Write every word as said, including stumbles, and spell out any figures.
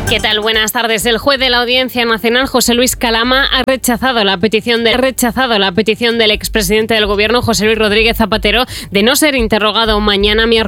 ¿Qué tal? Buenas tardes. El juez de la Audiencia Nacional, José Luis Calama, ha rechazado la petición de, ha rechazado la petición del expresidente del Gobierno, José Luis Rodríguez Zapatero, de no ser interrogado mañana miércoles